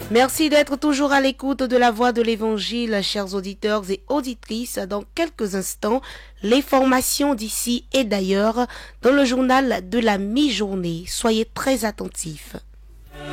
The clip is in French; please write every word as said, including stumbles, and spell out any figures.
Merci d'être toujours à l'écoute de la voix de l'évangile, chers auditeurs et auditrices. Dans quelques instants, les formations d'ici et d'ailleurs dans le journal de la mi-journée. Soyez très attentifs.